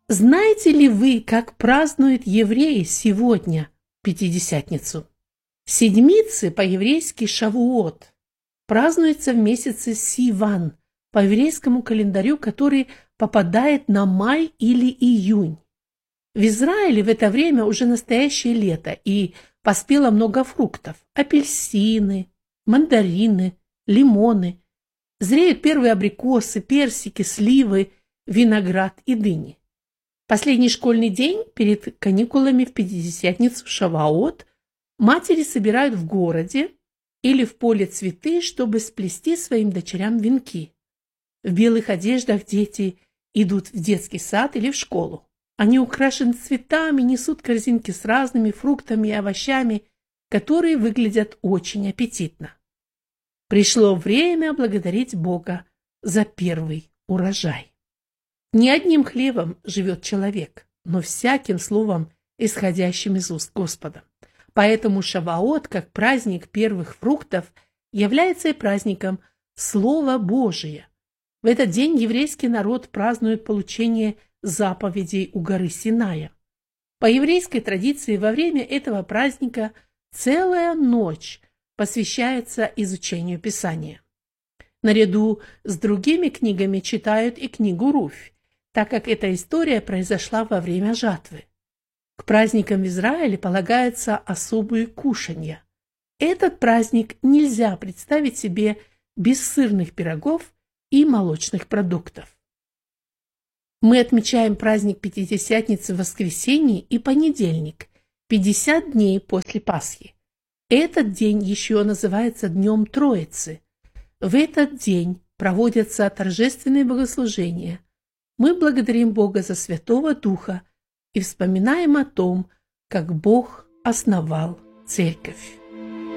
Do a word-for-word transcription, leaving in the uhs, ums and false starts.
Знаете ли вы, как празднуют евреи сегодня Пятидесятницу? Седмицы по-еврейски Шавуот празднуется в месяце Сиван по еврейскому календарю, который попадает на май или июнь. В Израиле в это время уже настоящее лето, и поспело много фруктов: апельсины, мандарины, лимоны. Зреют первые абрикосы, персики, сливы, виноград и дыни. Последний школьный день перед каникулами в Пятидесятницу Шавуот матери собирают в городе или в поле цветы, чтобы сплести своим дочерям венки. В белых одеждах дети идут в детский сад или в школу. Они украшены цветами, несут корзинки с разными фруктами и овощами, которые выглядят очень аппетитно. Пришло время благодарить Бога за первый урожай. Не одним хлебом живет человек, но всяким словом, исходящим из уст Господа. Поэтому Шавуот, как праздник первых фруктов, является и праздником Слова Божия. В этот день еврейский народ празднует получение заповедей у горы Синая. По еврейской традиции во время этого праздника целая ночь посвящается изучению Писания. Наряду с другими книгами читают и книгу Руфь, так как эта история произошла во время жатвы. К праздникам в Израиле полагаются особые кушанья. Этот праздник нельзя представить себе без сырных пирогов и молочных продуктов. Мы отмечаем праздник Пятидесятницы в воскресенье и понедельник, пятьдесят дней после Пасхи. Этот день еще называется Днем Троицы. В этот день проводятся торжественные богослужения. Мы благодарим Бога за Святого Духа и вспоминаем о том, как Бог основал Церковь.